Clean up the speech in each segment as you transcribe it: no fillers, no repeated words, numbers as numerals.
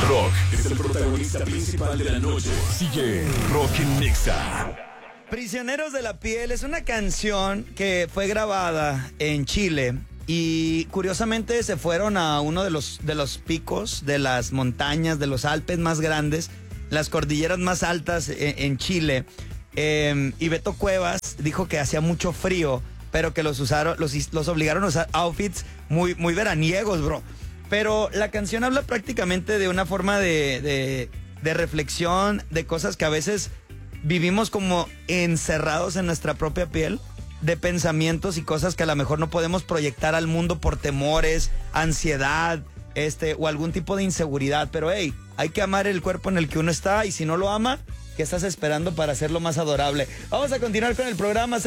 rock es el protagonista principal de la noche. Sigue Rock en Nexa. Prisioneros de la piel es una canción que fue grabada en Chile y curiosamente se fueron a uno de los picos de las montañas, de los Alpes más grandes, las cordilleras más altas en Chile. Y Beto Cuevas dijo que hacía mucho frío, pero que los obligaron a usar outfits muy veraniegos, bro. Pero la canción habla prácticamente de una forma de reflexión, de cosas que a veces vivimos como encerrados en nuestra propia piel, de pensamientos y cosas que a lo mejor no podemos proyectar al mundo por temores, ansiedad, o algún tipo de inseguridad. Pero hey, hay que amar el cuerpo en el que uno está, y si no lo ama, ¿qué estás esperando para hacerlo más adorable? Vamos a continuar con el programa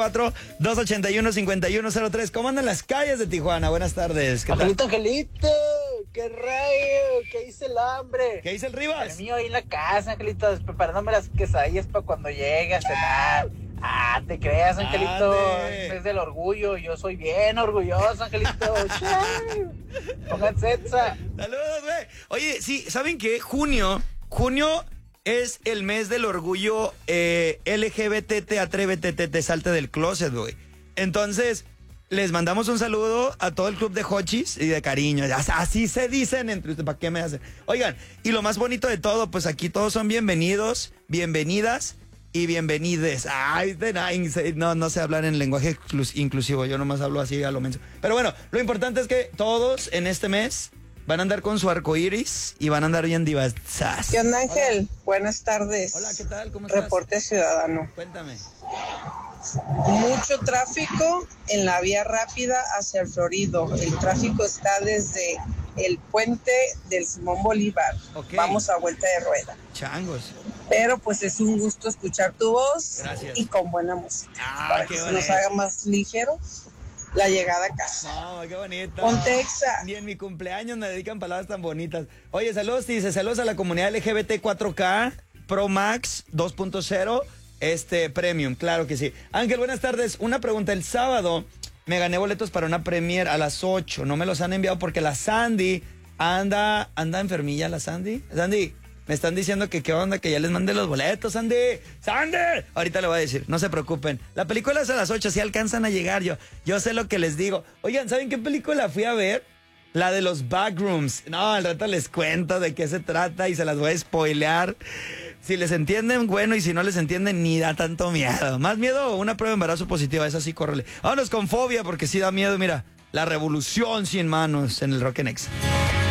664-281-5103. ¿Cómo andan las calles de Tijuana? Buenas tardes. ¿Qué tal? Angelito, qué rayo, ¿qué dice el hambre? ¿Qué dice el Rivas? El mío ahí en la casa, Angelito, preparándome las quesadillas para cuando llegue a cenar. Ah, te creas, Angelito, es del orgullo, yo soy bien orgulloso, Angelito. Pónganse esa. Saludos, güey. Oye, sí, ¿saben qué? Junio es el mes del orgullo LGBT, atrévete, te salte del closet, güey. Entonces, les mandamos un saludo a todo el club de Hochis y de cariño. Así se dicen entre ustedes, ¿para qué me hacen? Oigan, y lo más bonito de todo, pues aquí todos son bienvenidos, bienvenidas y bienvenides. Ay, no sé hablar en lenguaje inclusivo, yo nomás hablo así a lo menso. Pero bueno, lo importante es que todos en este mes van a andar con su arco iris y van a andar bien divas. ¿Qué onda, Ángel? Hola. Buenas tardes. Hola, ¿qué tal? ¿Cómo estás? Reporte ciudadano. Cuéntame. Mucho tráfico en la vía rápida hacia el Florido. El tráfico está desde el puente del Simón Bolívar. Okay. Vamos a vuelta de rueda. Changos. Pero pues es un gusto escuchar tu voz. Gracias. Y con buena música. Qué Para que se nos bonito. haga más ligero la llegada a casa. No, qué bonito. Ponte Exa. Ni en mi cumpleaños me dedican palabras tan bonitas. Oye, saludos, dice, saludos a la comunidad LGBT 4K, Pro Max 2.0, Premium, claro que sí. Ángel, buenas tardes. Una pregunta, el sábado me gané boletos para una premier a las 8. No me los han enviado porque la Sandy anda enfermilla, la Sandy. Sandy, me están diciendo que qué onda, que ya les mandé los boletos, Sandy. ¡Sandy! Ahorita le voy a decir, no se preocupen. La película es a las 8, si alcanzan a llegar, yo sé lo que les digo. Oigan, ¿saben qué película fui a ver? La de los Backrooms. No, al rato les cuento de qué se trata y se las voy a spoilear. Si les entienden, bueno, y si no les entienden, ni da tanto miedo. Más miedo, una prueba de embarazo positiva, esa sí, córrele. Vámonos con Fobia, porque sí da miedo, mira. La revolución 100 manos en el Rock en Nexa.